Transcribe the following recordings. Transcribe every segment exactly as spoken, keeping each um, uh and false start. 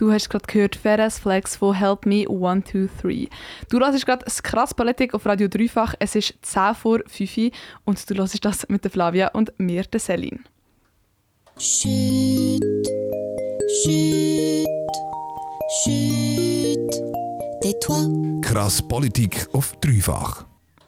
Du hast gerade gehört Ferris Flex von Help Me one two three. Du hörst gerade das Krass Politik auf Radio Dreifach. Es ist zehn vor fünf und du hörst das mit der Flavia und mir, der Celine. Chut, chut, chut, tais-toi. Krass Politik auf Dreifach.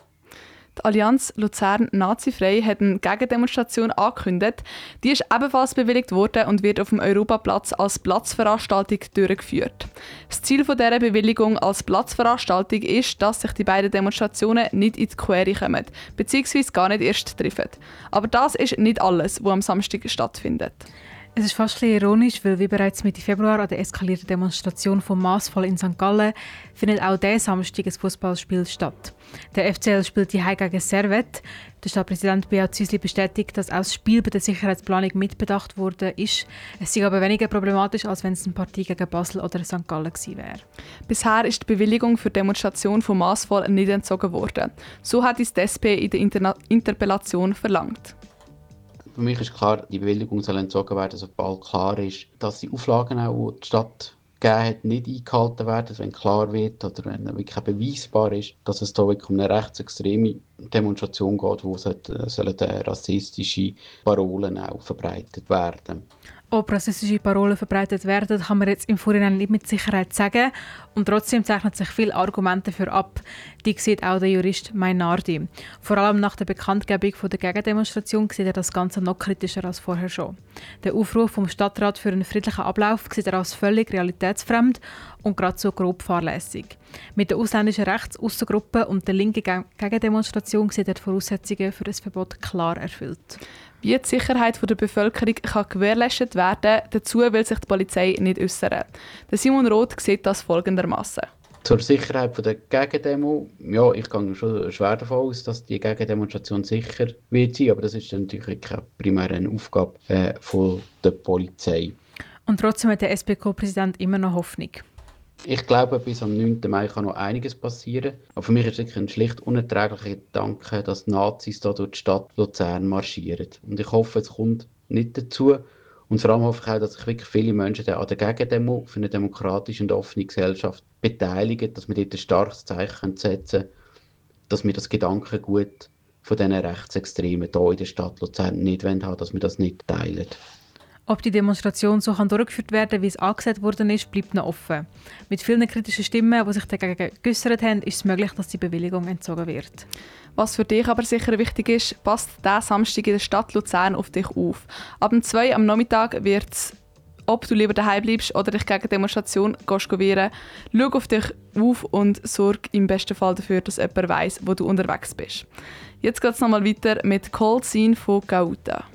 Die Allianz Luzern Nazifrei hat eine Gegendemonstration angekündigt. Die ist ebenfalls bewilligt worden und wird auf dem Europaplatz als Platzveranstaltung durchgeführt. Das Ziel dieser Bewilligung als Platzveranstaltung ist, dass sich die beiden Demonstrationen nicht in die Quere kommen, beziehungsweise gar nicht erst treffen. Aber das ist nicht alles, was am Samstag stattfindet. Es ist fast ein bisschen ironisch, weil wie bereits Mitte Februar an der eskalierten Demonstration vom Massvoll in Sankt Gallen findet auch diesen Samstag ein Fußballspiel statt. Der F C L spielt die Heim gegen Servette. Der Stadtpräsident Beat Züsli bestätigt, dass auch das Spiel bei der Sicherheitsplanung mitbedacht wurde. Es sei aber weniger problematisch, als wenn es eine Partie gegen Basel oder Sankt Gallen gewesen wäre. Bisher ist die Bewilligung für die Demonstration vom Massvoll nicht entzogen worden. So hat es die S P in der Interna- Interpellation verlangt. Für mich ist klar, die Bewilligung soll entzogen werden, sobald klar ist, dass die Auflagen, auch, die die Stadt gegeben hat, nicht eingehalten werden. Wenn klar wird oder wenn wirklich beweisbar ist, dass es hier wirklich um eine rechtsextreme Demonstration geht, wo sollen rassistische Parolen auch verbreitet werden. Ob rassistische Parolen verbreitet werden, kann man jetzt im Vorhinein nicht mit Sicherheit sagen. Und trotzdem zeichnen sich viele Argumente dafür ab. Die sieht auch der Jurist Mainardi. Vor allem nach der Bekanntgebung von der Gegendemonstration sieht er das Ganze noch kritischer als vorher schon. Der Aufruf vom Stadtrat für einen friedlichen Ablauf sieht er als völlig realitätsfremd und gerade so grob fahrlässig. Mit der ausländischen Rechtsaussergruppe und der linken Gegendemonstration sieht er die Voraussetzungen für das Verbot klar erfüllt. Wie die Sicherheit der Bevölkerung kann gewährleistet werden kann, dazu will sich die Polizei nicht äußern. Simon Roth sieht das folgendermaßen. Zur Sicherheit der Gegendemo, ja, ich gehe schon schwer davon aus, dass die Gegendemonstration sicher wird sein, aber das ist natürlich keine primäre Aufgabe äh, von der Polizei. Und trotzdem hat der S P K-Präsident immer noch Hoffnung. Ich glaube, bis am neunten Mai kann noch einiges passieren. Aber für mich ist es wirklich ein schlicht unerträglicher Gedanke, dass Nazis da durch die Stadt Luzern marschieren. Und ich hoffe, es kommt nicht dazu. Und vor allem hoffe ich auch, dass sich wirklich viele Menschen an der Gegendemo für eine demokratische und offene Gesellschaft beteiligen, dass wir dort ein starkes Zeichen setzen können, dass wir das Gedankengut von diesen Rechtsextremen hier in der Stadt Luzern nicht haben wollen, dass wir das nicht teilen. Ob die Demonstration so kann durchgeführt werden kann, wie es angesagt worden ist, bleibt noch offen. Mit vielen kritischen Stimmen, die sich dagegen geäussert haben, ist es möglich, dass die Bewilligung entzogen wird. Was für dich aber sicher wichtig ist, passt diesen Samstag in der Stadt Luzern auf dich auf. Ab dem zwei am Nachmittag wird es, ob du lieber daheim bleibst oder dich gegen die Demonstration wehren, schau auf dich auf und sorge im besten Fall dafür, dass jemand weiss, wo du unterwegs bist. Jetzt geht es nochmal weiter mit Cold Scene von Gauta.